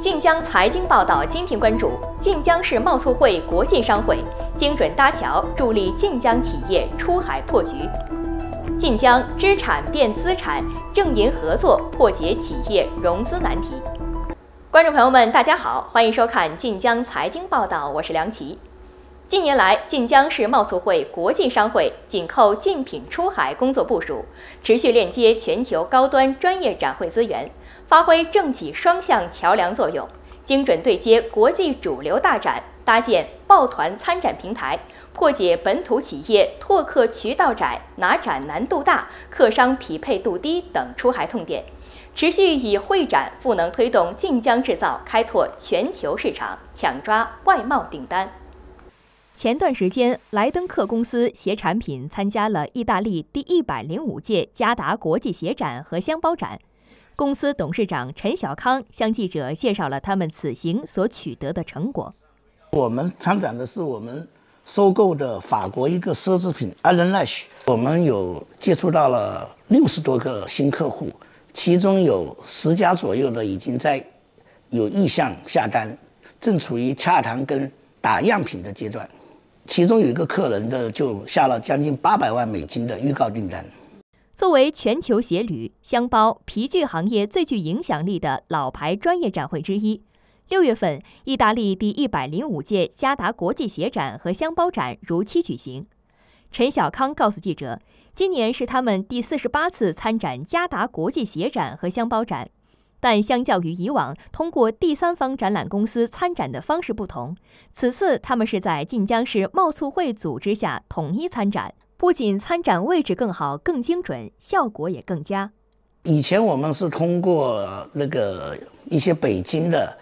晋江财经报道今天关注：晋江市贸促会国际商会精准搭桥，助力晋江企业出海破局。晋江资产变资产，正银合作破解企业融资难题。观众朋友们，大家好，欢迎收看晋江财经报道，我是梁琦。近年来，晋江市贸促会国际商会紧扣竞品出海工作部署，持续链接全球高端专业展会资源，发挥政企双向桥梁作用，精准对接国际主流大展，搭建抱团参展平台，破解本土企业拓客渠道窄、拿展难度大、客商匹配度低等出海痛点，持续以会展赋能推动晋江制造开拓全球市场，抢抓外贸订单。前段时间，莱登克公司鞋产品参加了意大利第105届嘉达国际鞋展和箱包展。公司董事长陈小康向记者介绍了他们此行所取得的成果。 我们参展的是我们收购的法国一个奢侈品 Allen Lash， 我们有接触到了60多个新客户，其中有10家左右的已经有意向下单，正处于洽谈跟打样品的阶段。其中有一个客人就下了将近800万美金的预告订单。 作为全球鞋履、箱包、皮具行业最具影响力的老牌专业展会之一，6月份，意大利第105届嘉达国际鞋展和箱包展如期举行。陈小康告诉记者，今年是他们第48次参展嘉达国际鞋展和箱包展。但相较于以往通过第三方展览公司参展的方式不同，此次他们是在晋江市贸促会组织下统一参展，不仅参展位置更好、更精准，效果也更佳。 以前我们是通过一些北京的